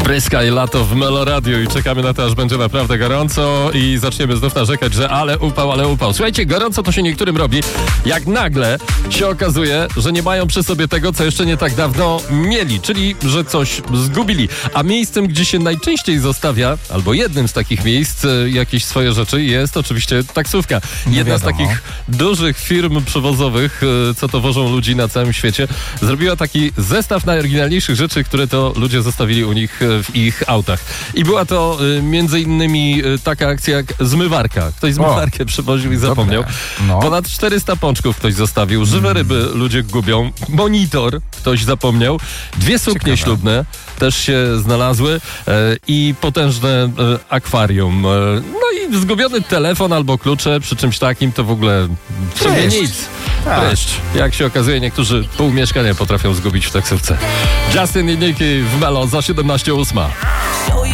Pryska i lato w Meloradiu i czekamy na to, aż będzie naprawdę gorąco i zaczniemy znów narzekać, że ale upał. Słuchajcie, gorąco to się niektórym robi, jak nagle się okazuje, że nie mają przy sobie tego, co jeszcze nie tak dawno mieli, czyli że coś zgubili. A miejscem, gdzie się najczęściej zostawia, albo jednym z takich miejsc, jakieś swoje rzeczy, jest oczywiście taksówka. Jedna z takich dużych firm przewozowych, co to wożą ludzi na całym świecie, zrobiła taki zestaw najoryginalniejszych rzeczy, które to ludzie zostawili u nich w ich autach. I była to między innymi taka akcja jak zmywarka. Ktoś zmywarkę przywoził i zapomniał. No. Ponad 400 pączków ktoś zostawił. Żywe ryby ludzie gubią. Monitor ktoś zapomniał. 2 suknie ślubne też się znalazły i potężne akwarium. No i zgubiony telefon albo klucze przy czymś takim to w ogóle w sumie nic. Pryszcz. Jak się okazuje, niektórzy pół mieszkania potrafią zgubić w taksówce. Justin i Nicki w Melo za 17:08.